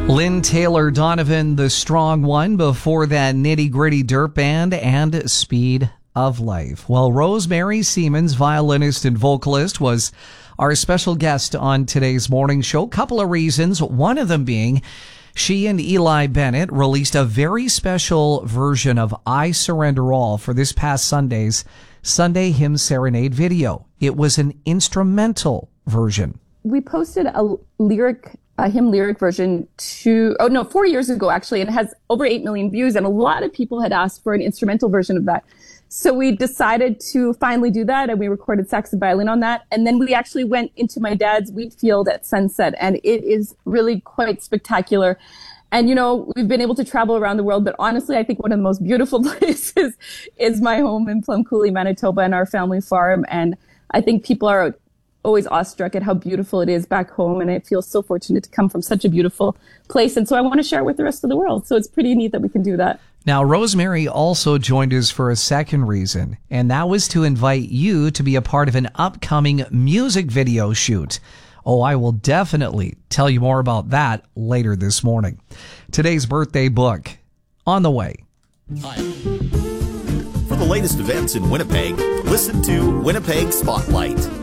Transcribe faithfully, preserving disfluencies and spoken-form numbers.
Lynn Taylor Donovan, The Strong One. Before that, Nitty Gritty Dirt Band and Speed of Life. Well, Rosemary Siemens, violinist and vocalist, was our special guest on today's morning show. Couple of reasons. One of them being she and Eli Bennett released a very special version of I Surrender All for this past Sunday's Sunday Hymn Serenade video. It was an instrumental version. We posted a lyric a hymn lyric version two, oh no, four years ago actually, and it has over eight million views, and a lot of people had asked for an instrumental version of that. So we decided to finally do that, and we recorded sax and violin on that. And then we actually went into my dad's wheat field at sunset, and it is really quite spectacular. And, you know, we've been able to travel around the world, but honestly, I think one of the most beautiful places is my home in Plum Coulee, Manitoba, and our family farm. And I think people are always awestruck at how beautiful it is back home, and I feel so fortunate to come from such a beautiful place, and so I want to share it with the rest of the world. So it's pretty neat that we can do that. Now, Rosemary also joined us for a second reason, and that was to invite you to be a part of an upcoming music video shoot. Oh, I will definitely tell you more about that later this morning. Today's birthday book on the way. Hi. For the latest events in Winnipeg, listen to Winnipeg Spotlight.